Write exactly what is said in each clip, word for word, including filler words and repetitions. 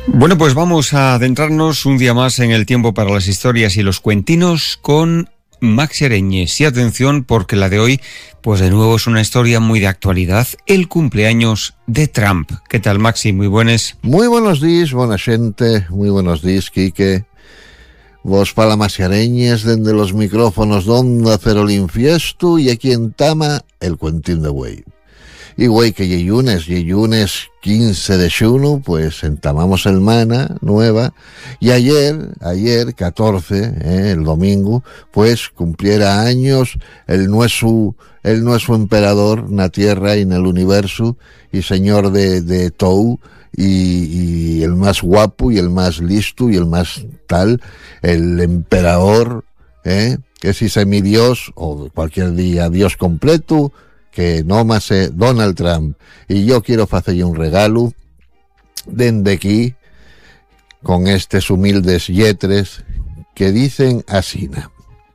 Bueno, pues vamos a adentrarnos un día más en el tiempo para las historias y los cuentinos con Maxi Areñes. Y atención, porque la de hoy, pues de nuevo es una historia muy de actualidad, el cumpleaños de Trump. ¿Qué tal, Maxi? Muy buenas. Muy buenos días, buena gente, muy buenos días, Quique. Vos para Maxi Areñes, desde los micrófonos d'Onda Cero Linfiesto, y aquí en Tama, el cuentín de güey. Y güey, que ye lunes, ye lunes quince de junio, pues entamamos el Mana nueva, y ayer, ayer catorce, eh, el domingo, pues cumpliera años el nuestro, el nuestro emperador en la tierra y en el universo, y señor de, de Tou, y, y el más guapo, y el más listo, y el más tal, el emperador, eh, que si se mi Dios, o cualquier día Dios completo, que no más eh, Donald Trump. Y yo quiero hacerle un regalo dende aquí con estos humildes yetres que dicen asina: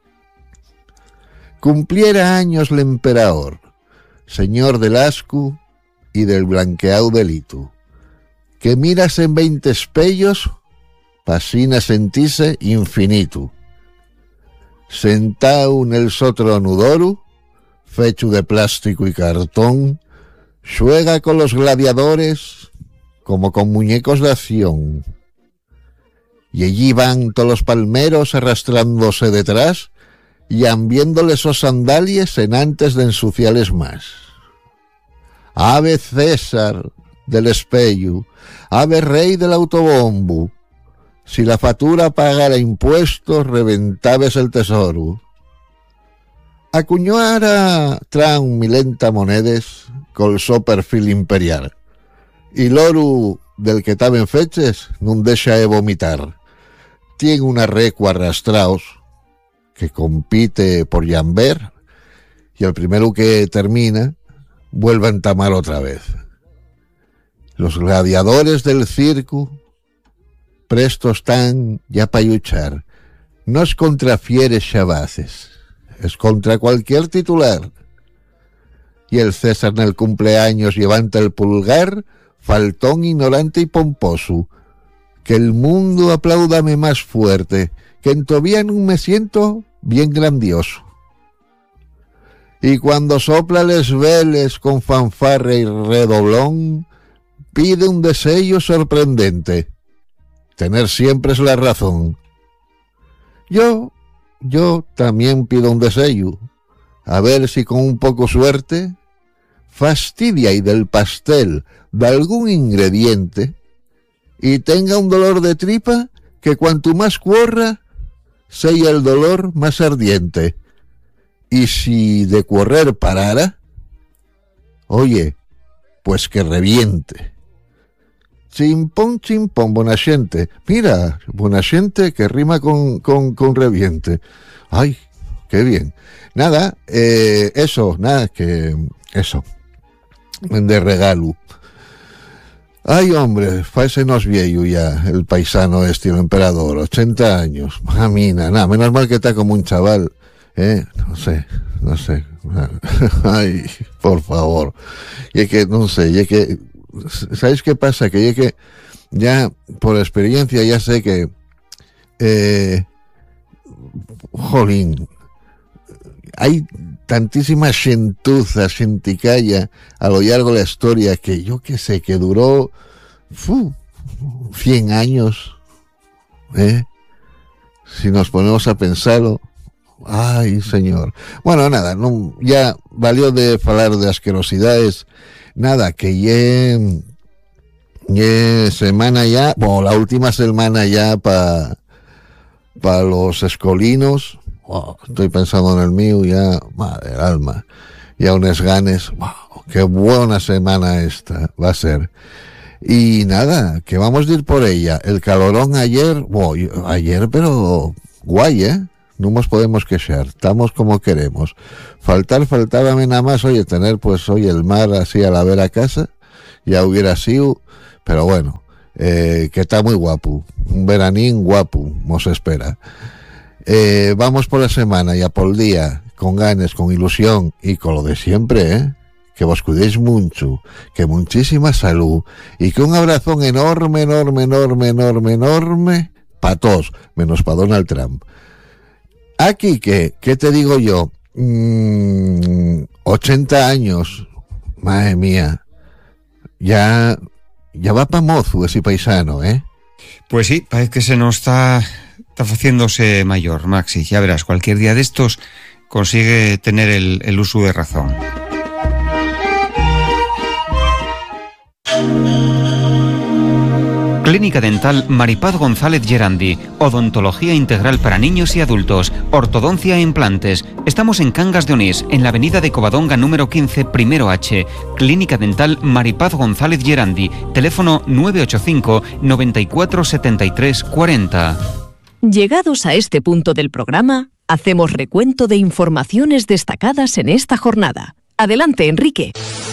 cumpliera años el emperador, señor del ascu y del blanqueado delito, que miras en veinte espellos pasina sentise infinito, sentao en el sotrono d'oro fecho de plástico y cartón, juega con los gladiadores como con muñecos de acción. Y allí van todos los palmeros arrastrándose detrás y ambiéndole esos sandalies en antes de ensuciarles más. Ave César del espello, ave rey del autobombo, si la factura pagara impuestos reventabes el tesoro. Acuñara Trump milenta monedes col so perfil imperial, y l'oro del que taben feches nun dexa de vomitar. Tiene una recua arrastraos que compite por llamber, y el primero que termina vuelve a entamar otra vez. Los gladiadores del circo prestos están ya pa' luchar, no es contra fieres chabaces, es contra cualquier titular. Y el César en el cumpleaños levanta el pulgar, faltón, ignorante y pomposo. Que el mundo apláudame más fuerte, que en todavía no me siento bien grandioso. Y cuando sopla les veles con fanfarra y redoblón, pide un deseo sorprendente: tener siempre es la razón. Yo... Yo también pido un deseo, a ver si con un poco suerte fastidia y del pastel de algún ingrediente y tenga un dolor de tripa que cuanto más corra, sea el dolor más ardiente. Y si de correr parara, oye, pues que reviente. Chimpón, chimpón, buena gente. Mira, buena gente que rima con, con, con reviente. Ay, qué bien. Nada, eh, eso, nada, que eso. De regalo. Ay, hombre, fáesenos viejo ya, el paisano este, el emperador, ochenta años. Mamina, nada, menos mal que está como un chaval, eh, no sé, no sé. Ay, por favor. Y es que, no sé, y es que, ¿sabéis qué pasa? Que yo que ya por experiencia ya sé que eh, jolín, hay tantísima gentuza, genticalla a lo largo de la historia que yo que sé, que duró fu, cien años, ¿eh? Si nos ponemos a pensarlo. Ay, señor. Bueno, nada, no, ya valió de falar de asquerosidades. Nada, que ye, ye semana ya, bueno, la última semana ya para pa los escolinos. Wow, estoy pensando en el mío ya, madre del alma, ya unos ganes. Wow, qué buena semana esta va a ser. Y nada, que vamos a ir por ella. El calorón ayer, wow, ayer, pero guay, ¿eh? No nos podemos quejar, estamos como queremos. Faltar, faltábame nada más, oye, tener pues, oye, el mar así a la vera casa, ya hubiera sido, pero bueno, eh, que está muy guapo, un veranín guapo, nos espera. Eh, vamos por la semana, ya por el día, con ganas, con ilusión y con lo de siempre, ¿eh? que vos cuidéis mucho, que muchísima salud y que un abrazón enorme, enorme, enorme, enorme, enorme para todos, menos para Donald Trump. Aquí, ¿qué? ¿Qué te digo yo? Mm, ochenta años, madre mía, ya, ya va pa' mozo ese paisano, ¿eh? Pues sí, parece que se nos está, está haciéndose mayor, Maxi. Ya verás, cualquier día de estos consigue tener el, el uso de razón. Clínica Dental Maripaz González Gerandi. Odontología integral para niños y adultos. Ortodoncia e implantes. Estamos en Cangas de Onís, en la avenida de Covadonga número quince, primero H. Clínica Dental Maripaz González Gerandi. Teléfono nueve ocho cinco, noventa y cuatro, setenta y tres, cuarenta. Llegados a este punto del programa, hacemos recuento de informaciones destacadas en esta jornada. Adelante, Enrique.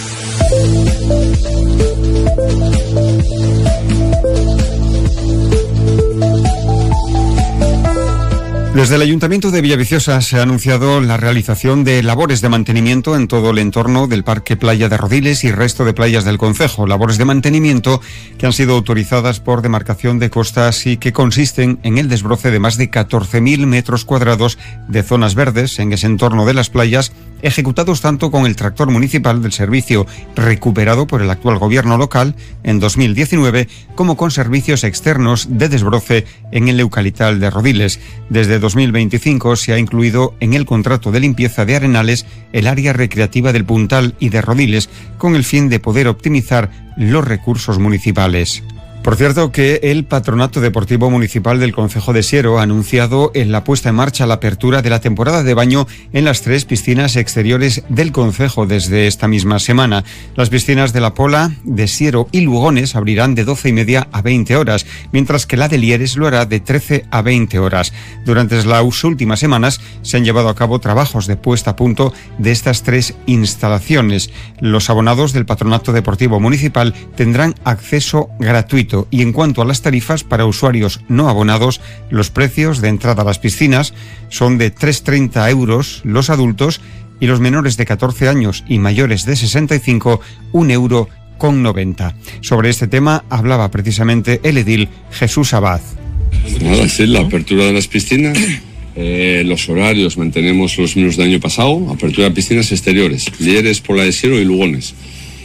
Desde el Ayuntamiento de Villaviciosa se ha anunciado la realización de labores de mantenimiento en todo el entorno del Parque Playa de Rodiles y resto de playas del concejo. Labores de mantenimiento que han sido autorizadas por demarcación de costas y que consisten en el desbroce de más de catorce mil metros cuadrados de zonas verdes en ese entorno de las playas, ejecutados tanto con el tractor municipal del servicio recuperado por el actual gobierno local en dos mil diecinueve como con servicios externos de desbroce en el Eucaliptal de Rodiles. Desde dos mil veinticinco se ha incluido en el contrato de limpieza de arenales el área recreativa del Puntal y de Rodiles con el fin de poder optimizar los recursos municipales. Por cierto que el Patronato Deportivo Municipal del Concejo de Siero ha anunciado en la puesta en marcha la apertura de la temporada de baño en las tres piscinas exteriores del concejo desde esta misma semana. Las piscinas de La Pola, de Siero y Lugones abrirán de doce y media a veinte horas, mientras que la de Lieres lo hará de trece a veinte horas. Durante las últimas semanas se han llevado a cabo trabajos de puesta a punto de estas tres instalaciones. Los abonados del Patronato Deportivo Municipal tendrán acceso gratuito. Y en cuanto a las tarifas para usuarios no abonados, los precios de entrada a las piscinas son de tres coma treinta euros los adultos y los menores de catorce años y mayores de sesenta y cinco, un euro con noventa. Sobre este tema hablaba precisamente el edil Jesús Abad. Nada, sí, la apertura de las piscinas, eh, los horarios mantenemos los mismos del año pasado, apertura de piscinas exteriores, Lieres, Pola de Siero y Lugones.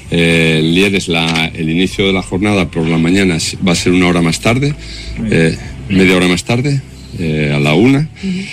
Eh, Lieres, la, el inicio de la jornada por la mañana va a ser una hora más tarde, eh, media hora más tarde, eh, a la una.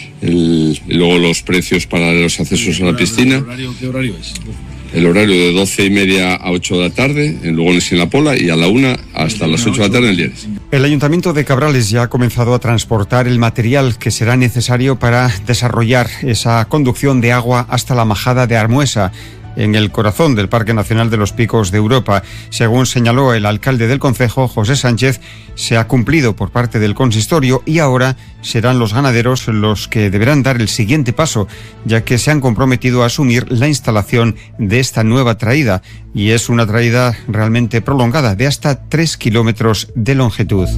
El, luego los precios para los accesos a la piscina. ¿Qué horario es? El horario de doce y media a ocho de la tarde en Lugones y en La Pola, y a la una hasta las ocho de la tarde en Lieres. El Ayuntamiento de Cabrales ya ha comenzado a transportar el material que será necesario para desarrollar esa conducción de agua hasta la majada de Armuesa, en el corazón del Parque Nacional de los Picos de Europa. Según señaló el alcalde del concejo, José Sánchez, se ha cumplido por parte del consistorio y ahora serán los ganaderos los que deberán dar el siguiente paso, ya que se han comprometido a asumir la instalación de esta nueva traída, y es una traída realmente prolongada de hasta tres kilómetros de longitud.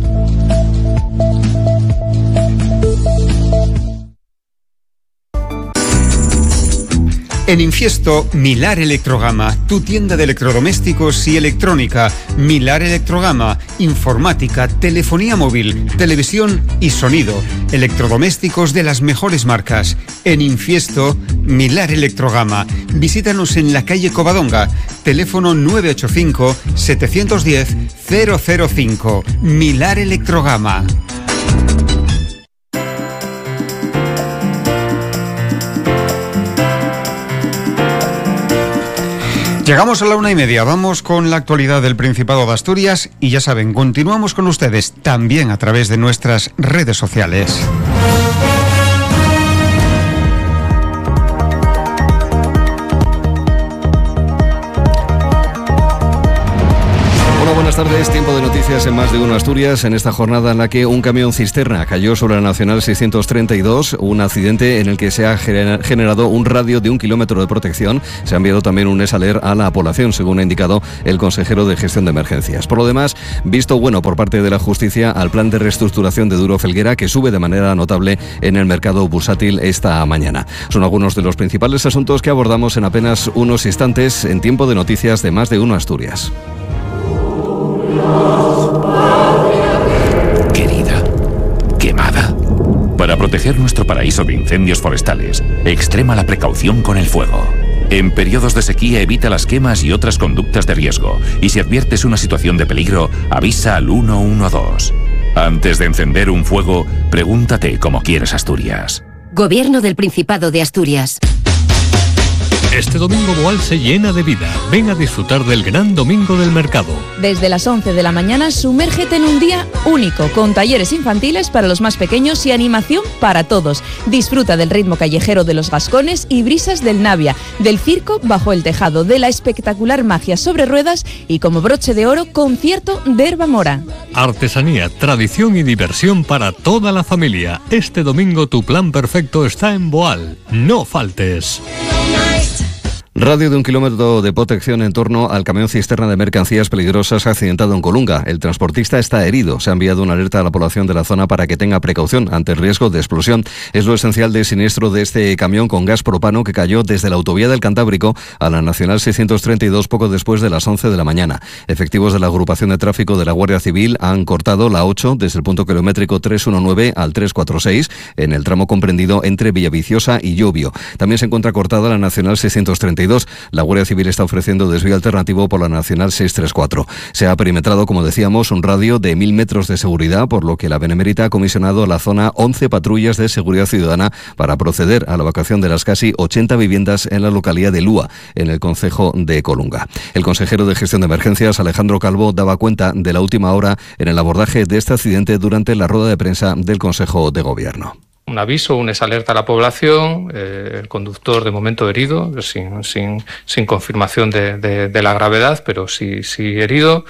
En Infiesto, Milar Electrogama, tu tienda de electrodomésticos y electrónica. Milar Electrogama, informática, telefonía móvil, televisión y sonido. Electrodomésticos de las mejores marcas. En Infiesto, Milar Electrogama. Visítanos en la calle Covadonga. Teléfono nueve ocho cinco, siete uno cero, cero cero cinco. Milar Electrogama. Llegamos a la una y media, vamos con la actualidad del Principado de Asturias y ya saben, continuamos con ustedes también a través de nuestras redes sociales. tardes, tiempo de noticias en Más de Uno Asturias, en esta jornada en la que un camión cisterna cayó sobre la Nacional seiscientos treinta y dos, un accidente en el que se ha generado un radio de un kilómetro de protección. Se ha enviado también un esaler a la población, según ha indicado el consejero de Gestión de Emergencias. Por lo demás, visto bueno por parte de la justicia al plan de reestructuración de Duro Felguera, que sube de manera notable en el mercado bursátil esta mañana. Son algunos de los principales asuntos que abordamos en apenas unos instantes en tiempo de noticias de Más de Uno Asturias. Querida, quemada. Para proteger nuestro paraíso de incendios forestales, extrema la precaución con el fuego. En periodos de sequía evita las quemas y otras conductas de riesgo, y si adviertes una situación de peligro, avisa al uno uno dos. Antes de encender un fuego, pregúntate cómo quieres Asturias. Gobierno del Principado de Asturias. Este domingo Boal se llena de vida. Ven a disfrutar del gran domingo del mercado. Desde las once de la mañana, sumérgete en un día único, con talleres infantiles para los más pequeños y animación para todos. Disfruta del ritmo callejero de los Gascones y brisas del Navia, del circo bajo el tejado, de la espectacular magia sobre ruedas y, como broche de oro, concierto de Herba Mora. Artesanía, tradición y diversión para toda la familia. Este domingo tu plan perfecto está en Boal. No faltes. Radio de un kilómetro de protección en torno al camión cisterna de mercancías peligrosas accidentado en Colunga. El transportista está herido. Se ha enviado una alerta a la población de la zona para que tenga precaución ante el riesgo de explosión. Es lo esencial del siniestro de este camión con gas propano que cayó desde la autovía del Cantábrico a la Nacional seiscientos treinta y dos poco después de las once de la mañana. Efectivos de la agrupación de tráfico de la Guardia Civil han cortado la ocho desde el punto kilométrico trescientos diecinueve al trescientos cuarenta y seis en el tramo comprendido entre Villaviciosa y Llobio. También se encuentra cortada la Nacional seiscientos treinta y dos. La Guardia Civil está ofreciendo desvío alternativo por la Nacional seiscientos treinta y cuatro. Se ha perimetrado, como decíamos, un radio de mil metros de seguridad, por lo que la Benemérita ha comisionado a la zona once patrullas de seguridad ciudadana para proceder a la evacuación de las casi ochenta viviendas en la localidad de Lúa, en el concejo de Colunga. El consejero de Gestión de Emergencias, Alejandro Calvo, daba cuenta de la última hora en el abordaje de este accidente durante la rueda de prensa del Consejo de Gobierno. Un aviso, un alerta a la población, eh, el conductor de momento herido, sin, sin, sin confirmación de, de, de la gravedad, pero sí, sí herido,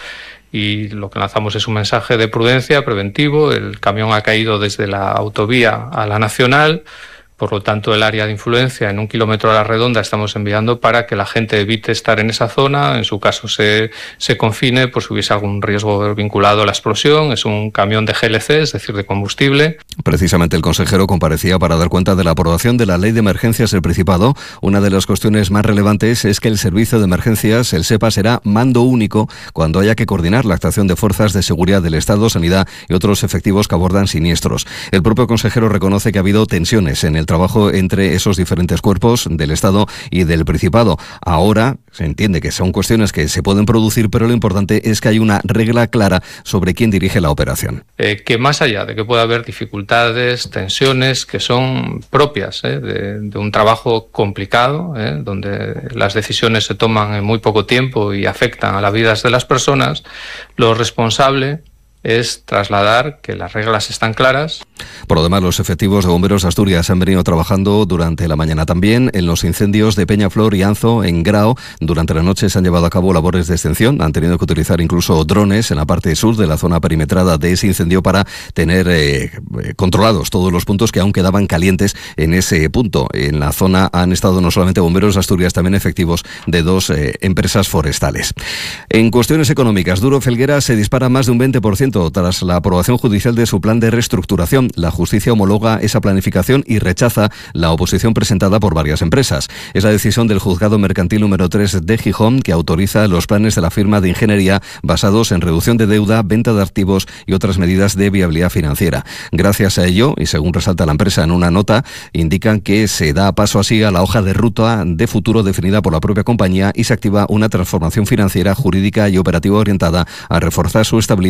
y lo que lanzamos es un mensaje de prudencia preventivo. El camión ha caído desde la autovía a la Nacional, por lo tanto el área de influencia en un kilómetro a la redonda estamos enviando para que la gente evite estar en esa zona, en su caso se, se confine por si hubiese algún riesgo vinculado a la explosión. Es un camión de G L C, es decir, de combustible. Precisamente el consejero comparecía para dar cuenta de la aprobación de la Ley de Emergencias del Principado. Una de las cuestiones más relevantes es que el Servicio de Emergencias, el SEPA, será mando único cuando haya que coordinar la actuación de fuerzas de seguridad del Estado, Sanidad y otros efectivos que abordan siniestros. El propio consejero reconoce que ha habido tensiones en el trabajo entre esos diferentes cuerpos del Estado y del Principado. Ahora se entiende que son cuestiones que se pueden producir, pero lo importante es que hay una regla clara sobre quién dirige la operación. Eh, que más allá de que pueda haber dificultades, tensiones que son propias eh, de, de un trabajo complicado, eh, donde las decisiones se toman en muy poco tiempo y afectan a las vidas de las personas, lo responsable es trasladar que las reglas están claras. Por lo demás, los efectivos de Bomberos de Asturias han venido trabajando durante la mañana también en los incendios de Peñaflor y Anzo, en Grao. Durante la noche se han llevado a cabo labores de extinción. Han tenido que utilizar incluso drones en la parte sur de la zona perimetrada de ese incendio para tener eh, controlados todos los puntos que aún quedaban calientes en ese punto. En la zona han estado no solamente Bomberos de Asturias, también efectivos de dos eh, empresas forestales. En cuestiones económicas, Duro Felguera se dispara más de un veinte por ciento tras la aprobación judicial de su plan de reestructuración. La justicia homologa esa planificación y rechaza la oposición presentada por varias empresas. Es la decisión del juzgado mercantil número tres de Gijón, que autoriza los planes de la firma de ingeniería basados en reducción de deuda, venta de activos y otras medidas de viabilidad financiera. Gracias a ello, y según resalta la empresa en una nota, indican que se da paso así a la hoja de ruta de futuro definida por la propia compañía y se activa una transformación financiera, jurídica y operativa orientada a reforzar su estabilidad, su actividad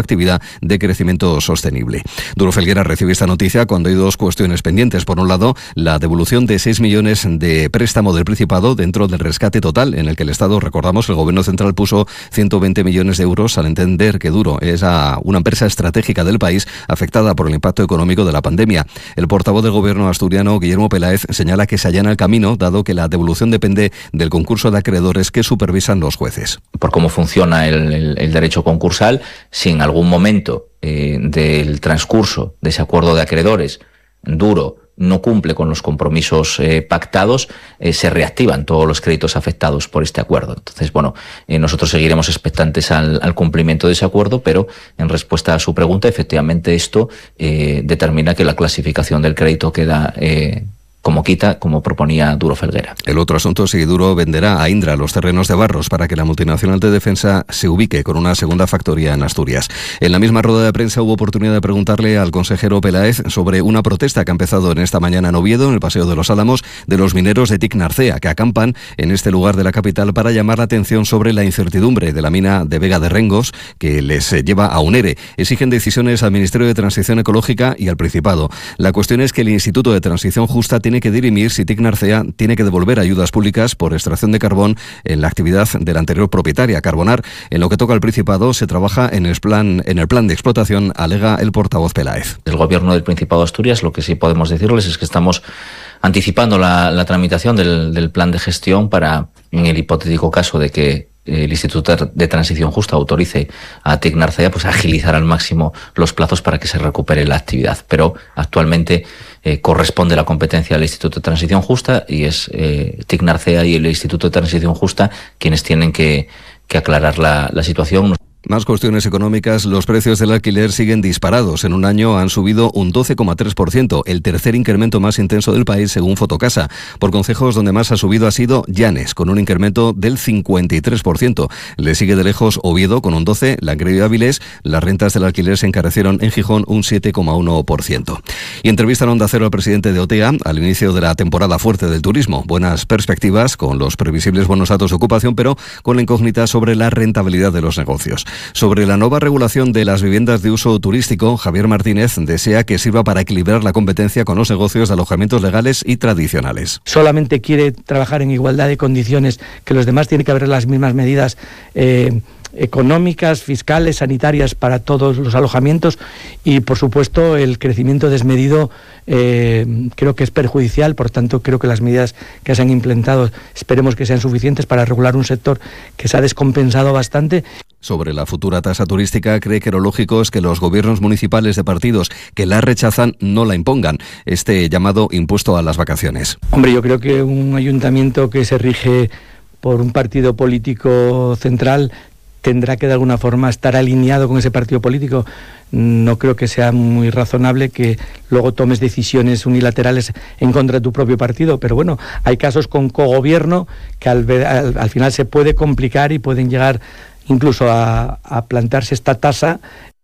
actividad de crecimiento sostenible. Duro Felguera recibe esta noticia cuando hay dos cuestiones pendientes. Por un lado, la devolución de seis millones de préstamo del Principado dentro del rescate total, en el que el Estado, recordamos, el Gobierno central puso ciento veinte millones de euros al entender que Duro es a una empresa estratégica del país afectada por el impacto económico de la pandemia. El portavoz del Gobierno asturiano, Guillermo Peláez, señala que se allana el camino, dado que la devolución depende del concurso de acreedores que supervisan los jueces. Por cómo funciona el, el, el derecho concursal, si en algún momento eh, del transcurso de ese acuerdo de acreedores Duro no cumple con los compromisos eh, pactados, eh, se reactivan todos los créditos afectados por este acuerdo. Entonces, bueno, eh, nosotros seguiremos expectantes al, al cumplimiento de ese acuerdo, pero en respuesta a su pregunta, efectivamente esto eh, determina que la clasificación del crédito queda eh, como quita, como proponía Duro Felguera. El otro asunto es si Duro venderá a Indra los terrenos de Barros para que la multinacional de defensa se ubique con una segunda factoría en Asturias. En la misma rueda de prensa hubo oportunidad de preguntarle al consejero Peláez sobre una protesta que ha empezado en esta mañana en Oviedo, en el Paseo de los Álamos, de los mineros de Tic-Narcea, que acampan en este lugar de la capital para llamar la atención sobre la incertidumbre de la mina de Vega de Rengos, que les lleva a un ERE. Exigen decisiones al Ministerio de Transición Ecológica y al Principado. La cuestión es que el Instituto de Transición Justa tiene tiene que dirimir si Tic-Narcea tiene que devolver ayudas públicas por extracción de carbón en la actividad de la anterior propietaria, Carbonar. En lo que toca al Principado, se trabaja en el plan, en el plan de explotación, alega el portavoz Peláez. El Gobierno del Principado de Asturias, lo que sí podemos decirles es que estamos anticipando la, la tramitación del, del plan de gestión para, en el hipotético caso de que el Instituto de Transición Justa autorice a Tic-Narcea, pues agilizar al máximo los plazos para que se recupere la actividad. Pero actualmente eh, corresponde la competencia al Instituto de Transición Justa y es eh, Tic-Narcea y el Instituto de Transición Justa quienes tienen que, que aclarar la, la situación. Más cuestiones económicas. Los precios del alquiler siguen disparados. En un año han subido un doce coma tres por ciento, el tercer incremento más intenso del país según Fotocasa. Por concejos, donde más ha subido ha sido Llanes, con un incremento del cincuenta y tres por ciento. Le sigue de lejos Oviedo con un doce por ciento, Langreo y Avilés. Las rentas del alquiler se encarecieron en Gijón un siete coma uno por ciento. Y entrevista en Onda Cero al presidente de O T E A al inicio de la temporada fuerte del turismo. Buenas perspectivas con los previsibles buenos datos de ocupación, pero con la incógnita sobre la rentabilidad de los negocios. Sobre la nueva regulación de las viviendas de uso turístico, Javier Martínez desea que sirva para equilibrar la competencia con los negocios de alojamientos legales y tradicionales. Solamente quiere trabajar en igualdad de condiciones que los demás, tiene que haber las mismas medidas eh, económicas, fiscales, sanitarias para todos los alojamientos y, por supuesto, el crecimiento desmedido eh, creo que es perjudicial. Por tanto, creo que las medidas que se han implementado esperemos que sean suficientes para regular un sector que se ha descompensado bastante. Sobre la futura tasa turística, cree que lo lógico es que los gobiernos municipales de partidos que la rechazan no la impongan, este llamado impuesto a las vacaciones. Hombre, yo creo que un ayuntamiento que se rige por un partido político central tendrá que de alguna forma estar alineado con ese partido político. No creo que sea muy razonable que luego tomes decisiones unilaterales en contra de tu propio partido, pero bueno, hay casos con cogobierno que al, al, al final se puede complicar y pueden llegar incluso a, a plantearse esta tasa.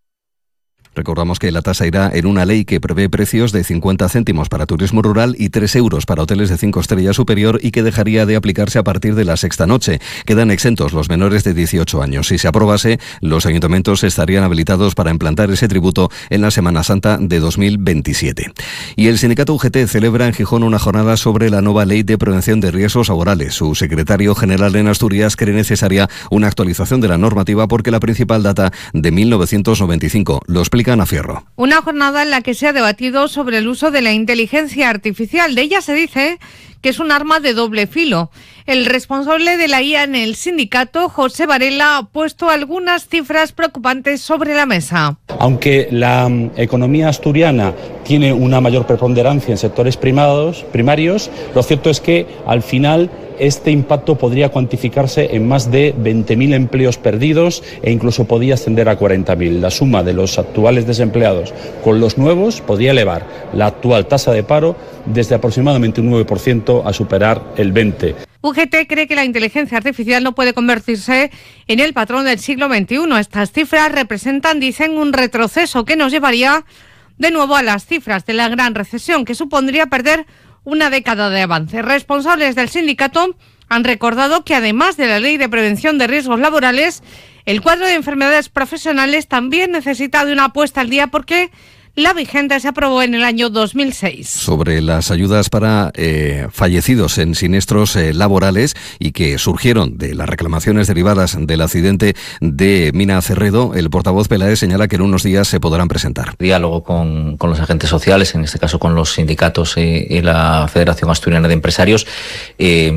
Recordamos que la tasa irá en una ley que prevé precios de cincuenta céntimos para turismo rural y tres euros para hoteles de cinco estrellas superior y que dejaría de aplicarse a partir de la sexta noche. Quedan exentos los menores de dieciocho años. Si se aprobase, los ayuntamientos estarían habilitados para implantar ese tributo en la Semana Santa de dos mil veintisiete. Y el sindicato U G T celebra en Gijón una jornada sobre la nueva ley de prevención de riesgos laborales. Su secretario general en Asturias cree necesaria una actualización de la normativa porque la principal data de mil novecientos noventa y cinco. Lo explica Ana Fierro. Una jornada en la que se ha debatido sobre el uso de la inteligencia artificial. De ella se dice que es un arma de doble filo. El responsable de la I A en el sindicato, José Varela, ha puesto algunas cifras preocupantes sobre la mesa. Aunque la economía asturiana tiene una mayor preponderancia en sectores primados, primarios, lo cierto es que al final este impacto podría cuantificarse en más de veinte mil empleos perdidos e incluso podría ascender a cuarenta mil. La suma de los actuales desempleados con los nuevos podría elevar la actual tasa de paro desde aproximadamente un nueve por ciento a superar el veinte por ciento. U G T cree que la inteligencia artificial no puede convertirse en el patrón del siglo veintiuno. Estas cifras representan, dicen, un retroceso que nos llevaría de nuevo a las cifras de la gran recesión, que supondría perder una década de avance. Responsables del sindicato Han recordado que además de la Ley de Prevención de Riesgos Laborales, el cuadro de enfermedades profesionales también necesita de una puesta al día porque la vigente se aprobó en el año dos mil seis. Sobre las ayudas para eh, fallecidos en siniestros eh, laborales y que surgieron de las reclamaciones derivadas del accidente de Mina Cerredo, el portavoz Peláez señala que en unos días se podrán presentar. Diálogo con, con los agentes sociales, en este caso con los sindicatos eh, y la Federación Asturiana de Empresarios. Eh,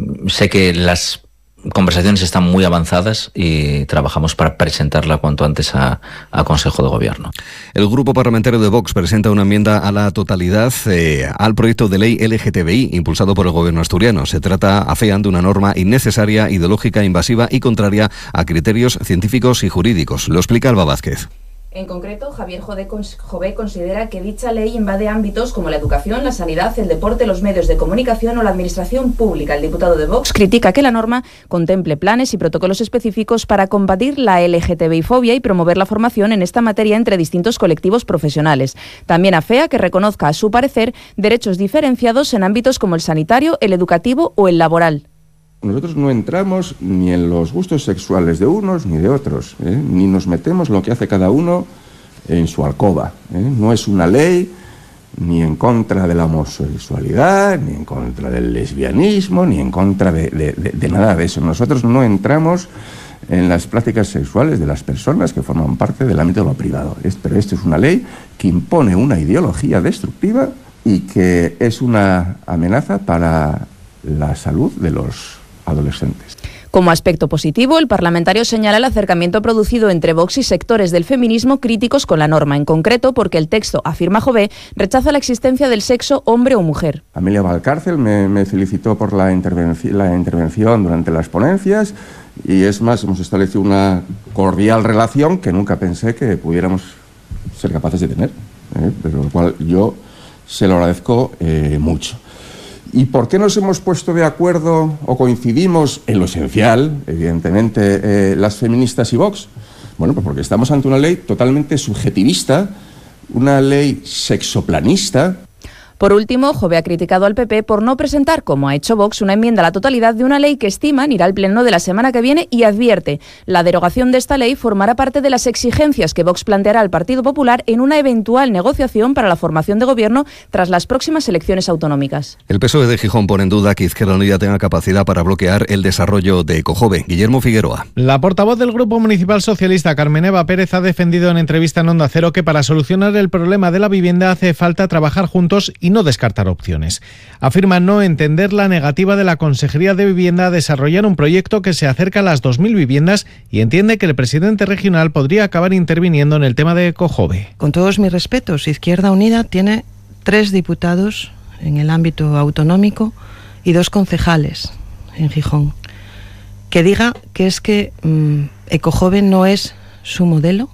sé que las conversaciones están muy avanzadas y trabajamos para presentarla cuanto antes a, a Consejo de Gobierno. El Grupo Parlamentario de Vox presenta una enmienda a la totalidad eh, al proyecto de ley L G T B I impulsado por el Gobierno asturiano. Se trata, afean, de una norma innecesaria, ideológica, invasiva y contraria a criterios científicos y jurídicos. Lo explica Alba Vázquez. En concreto, Javier Jové considera que dicha ley invade ámbitos como la educación, la sanidad, el deporte, los medios de comunicación o la administración pública. El diputado de Vox critica que la norma contemple planes y protocolos específicos para combatir la L G T B I fobia y promover la formación en esta materia entre distintos colectivos profesionales. También afea que reconozca, a su parecer, derechos diferenciados en ámbitos como el sanitario, el educativo o el laboral. Nosotros no entramos ni en los gustos sexuales de unos ni de otros, ¿eh? Ni nos metemos en lo que hace cada uno en su alcoba, ¿eh? No es una ley ni en contra de la homosexualidad, ni en contra del lesbianismo, ni en contra de, de, de, de nada de eso. Nosotros no entramos en las prácticas sexuales de las personas que forman parte del ámbito de lo privado. Es, pero esto es una ley que impone una ideología destructiva y que es una amenaza para la salud de los adolescentes. Como aspecto positivo, el parlamentario señala el acercamiento producido entre Vox y sectores del feminismo críticos con la norma, en concreto porque el texto, afirma Jové, rechaza la existencia del sexo hombre o mujer. Amelia Valcárcel me, me felicitó por la, intervenci la intervención durante las ponencias y es más, hemos establecido una cordial relación que nunca pensé que pudiéramos ser capaces de tener, ¿eh? Pero lo cual yo se lo agradezco eh, mucho. ¿Y por qué nos hemos puesto de acuerdo o coincidimos en lo esencial, evidentemente, eh, las feministas y Vox? Bueno, pues porque estamos ante una ley totalmente subjetivista, una ley sexoplanista. Por último, Jové ha criticado al P P por no presentar, como ha hecho Vox, una enmienda a la totalidad de una ley que estiman irá al pleno de la semana que viene y advierte: la derogación de esta ley formará parte de las exigencias que Vox planteará al Partido Popular en una eventual negociación para la formación de gobierno tras las próximas elecciones autonómicas. El P S O E de Gijón pone en duda que Izquierda Unida tenga capacidad para bloquear el desarrollo de Ecojove. Guillermo Figueroa. La portavoz del Grupo Municipal Socialista, Carmen Eva Pérez, ha defendido en entrevista en Onda Cero que para solucionar el problema de la vivienda hace falta trabajar juntos y no descartar opciones. Afirma no entender la negativa de la Consejería de Vivienda a desarrollar un proyecto que se acerca a las dos mil viviendas y entiende que el presidente regional podría acabar interviniendo en el tema de Ecojove. Con todos mis respetos, Izquierda Unida tiene tres diputados en el ámbito autonómico y dos concejales en Gijón. Que diga que es que mmm, Ecojove no es su modelo.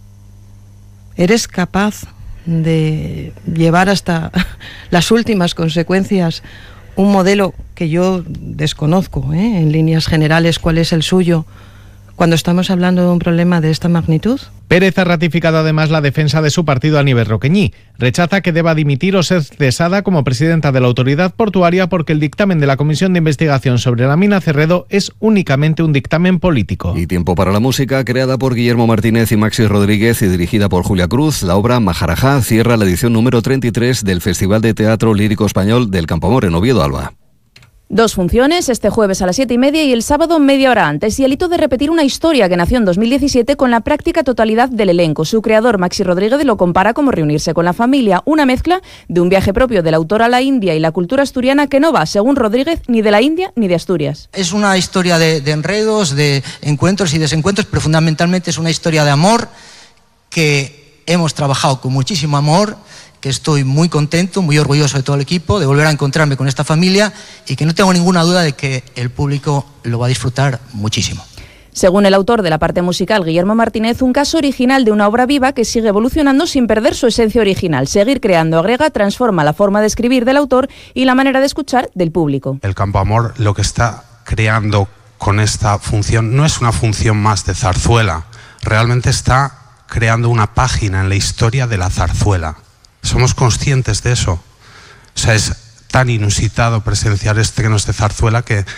¿Eres capaz de llevar hasta las últimas consecuencias un modelo que yo desconozco, ¿eh? en líneas generales cuál es el suyo, cuando estamos hablando de un problema de esta magnitud? Pérez ha ratificado además la defensa de su partido a Nieves Roqueñí. Rechaza que deba dimitir o ser cesada como presidenta de la autoridad portuaria porque el dictamen de la Comisión de Investigación sobre la mina Cerredo es únicamente un dictamen político. Y tiempo para la música, creada por Guillermo Martínez y Maxi Rodríguez y dirigida por Julia Cruz. La obra Maharajá cierra la edición número treinta y tres del Festival de Teatro Lírico Español del Campoamor en Oviedo, Alba. Dos funciones, este jueves a las siete y media y el sábado media hora antes, y el hito de repetir una historia que nació en dos mil diecisiete con la práctica totalidad del elenco. Su creador, Maxi Rodríguez, lo compara como reunirse con la familia, una mezcla de un viaje propio del autor a la India y la cultura asturiana que no va, según Rodríguez, ni de la India ni de Asturias. Es una historia de, de enredos, de encuentros y desencuentros, pero fundamentalmente es una historia de amor que hemos trabajado con muchísimo amor, que estoy muy contento, muy orgulloso de todo el equipo, de volver a encontrarme con esta familia y que no tengo ninguna duda de que el público lo va a disfrutar muchísimo. Según el autor de la parte musical, Guillermo Martínez, un caso original de una obra viva que sigue evolucionando sin perder su esencia original. Seguir creando agrega, transforma la forma de escribir del autor y la manera de escuchar del público. El Campoamor lo que está creando con esta función no es una función más de zarzuela, realmente está creando una página en la historia de la zarzuela. Somos conscientes de eso. O sea, es tan inusitado presenciar estrenos de zarzuela que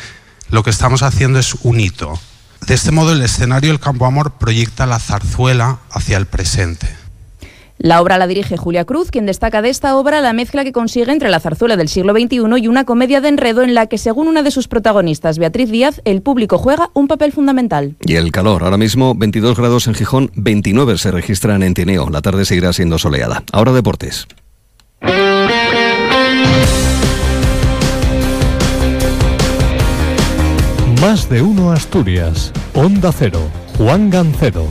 lo que estamos haciendo es un hito. De este modo, el escenario del Campo Amor proyecta la zarzuela hacia el presente. La obra la dirige Julia Cruz, quien destaca de esta obra la mezcla que consigue entre la zarzuela del siglo veintiuno y una comedia de enredo en la que, según una de sus protagonistas, Beatriz Díaz, el público juega un papel fundamental. Y el calor, ahora mismo veintidós grados en Gijón, veintinueve se registran en Tineo. La tarde seguirá siendo soleada. Ahora deportes. Más de uno Asturias. Onda Cero. Juan Gancedo.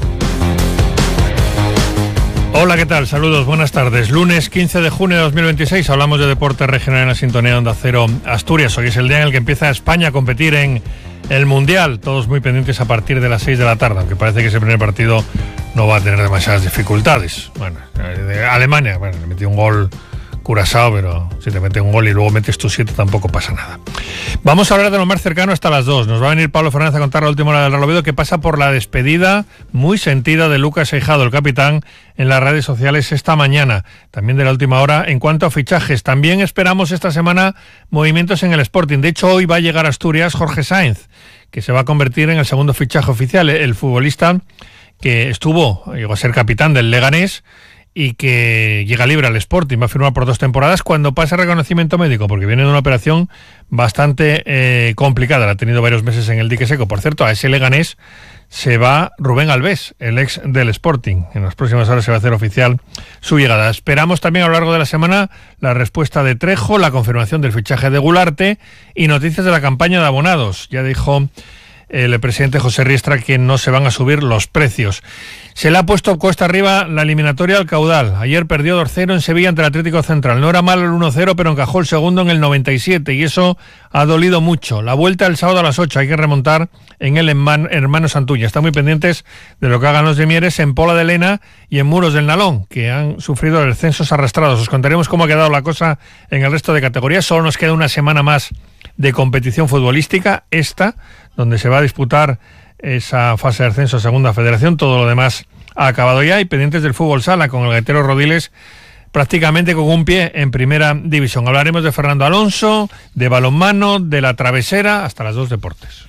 Hola, ¿qué tal? Saludos, buenas tardes. Lunes quince de junio de dos mil veintiséis, hablamos de deporte regional en la sintonía de Onda Cero Asturias. Hoy es el día en el que empieza España a competir en el Mundial. Todos muy pendientes a partir de las seis de la tarde, aunque parece que ese primer partido no va a tener demasiadas dificultades. Bueno, de Alemania, bueno, le metió un gol Curazao, pero si te mete un gol y luego metes tú siete tampoco pasa nada. Vamos a hablar de lo más cercano hasta las dos. Nos va a venir Pablo Fernández a contar la última hora del Real Oviedo, que pasa por la despedida muy sentida de Lucas Aijado, el capitán, en las redes sociales esta mañana. También de la última hora en cuanto a fichajes. También esperamos esta semana movimientos en el Sporting. De hecho, hoy va a llegar a Asturias Jorge Sainz, que se va a convertir en el segundo fichaje oficial. El futbolista que estuvo, llegó a ser capitán del Leganés, y que llega libre al Sporting, va a firmar por dos temporadas cuando pase reconocimiento médico, porque viene de una operación bastante eh, complicada, la ha tenido varios meses en el dique seco. Por cierto, a ese Leganés se va Rubén Alves, el ex del Sporting. En las próximas horas se va a hacer oficial su llegada. Esperamos también a lo largo de la semana la respuesta de Trejo, la confirmación del fichaje de Gularte y noticias de la campaña de abonados. Ya dijo el presidente José Riestra que no se van a subir los precios. Se le ha puesto cuesta arriba la eliminatoria al caudal. Ayer perdió dos cero en Sevilla ante el Atlético Central. No era malo el uno cero, pero encajó el segundo en el noventa y siete y eso ha dolido mucho. La vuelta el sábado a las ocho, hay que remontar en el Hermano Santuña. Están muy pendientes de lo que hagan los de Mieres en Pola de Lena y en Muros del Nalón, que han sufrido descensos arrastrados. Os contaremos cómo ha quedado la cosa en el resto de categorías. Solo nos queda una semana más de competición futbolística, esta, donde se va a disputar esa fase de ascenso a Segunda Federación. Todo lo demás ha acabado ya y pendientes del fútbol sala con el Gaitero Rodiles prácticamente con un pie en Primera División. Hablaremos de Fernando Alonso, de balonmano, de la travesera, hasta las dos deportes.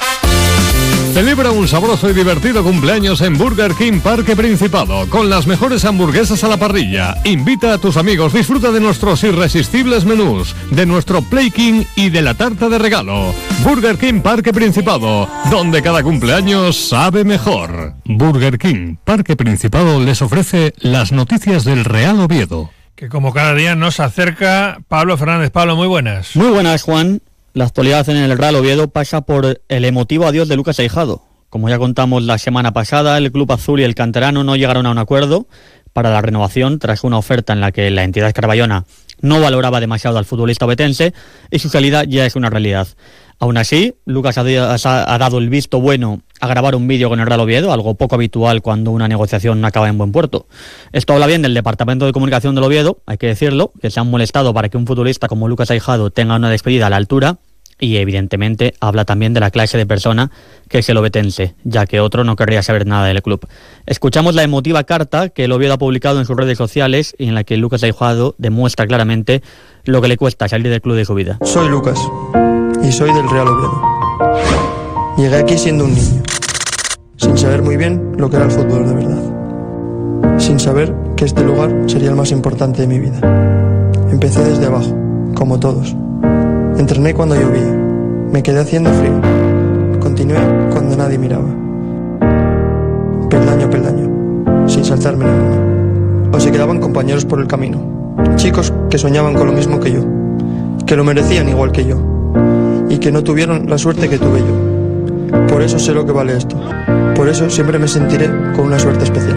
Celebra un sabroso y divertido cumpleaños en Burger King Parque Principado, con las mejores hamburguesas a la parrilla. Invita a tus amigos, disfruta de nuestros irresistibles menús, de nuestro Play King y de la tarta de regalo. Burger King Parque Principado, donde cada cumpleaños sabe mejor. Burger King Parque Principado les ofrece las noticias del Real Oviedo. Que como cada día nos acerca Pablo Fernández. Pablo, muy buenas. Muy buenas, Juan. La actualidad en el Real Oviedo pasa por el emotivo adiós de Lucas Aijado. Como ya contamos la semana pasada, el club azul y el canterano no llegaron a un acuerdo para la renovación tras una oferta en la que la entidad carballona no valoraba demasiado al futbolista obetense y su salida ya es una realidad. Aún así, Lucas ha, ha dado el visto bueno a grabar un vídeo con el Real Oviedo, algo poco habitual cuando una negociación no acaba en buen puerto. Esto habla bien del Departamento de Comunicación del Oviedo, hay que decirlo, que se han molestado para que un futbolista como Lucas Aijado tenga una despedida a la altura, y evidentemente habla también de la clase de persona que es el obetense, ya que otro no querría saber nada del club. Escuchamos la emotiva carta que el Oviedo ha publicado en sus redes sociales y en la que Lucas Aijado demuestra claramente lo que le cuesta salir del club de su vida. Soy Lucas y soy del Real Oviedo. Llegué aquí siendo un niño, sin saber muy bien lo que era el fútbol de verdad, sin saber que este lugar sería el más importante de mi vida. Empecé desde abajo, como todos. Entrené cuando llovía, me quedé haciendo frío, continué cuando nadie miraba. Peldaño a peldaño, sin saltarme ninguno. O se quedaban compañeros por el camino, chicos que soñaban con lo mismo que yo, que lo merecían igual que yo, y que no tuvieron la suerte que tuve yo. Por eso sé lo que vale esto, por eso siempre me sentiré con una suerte especial.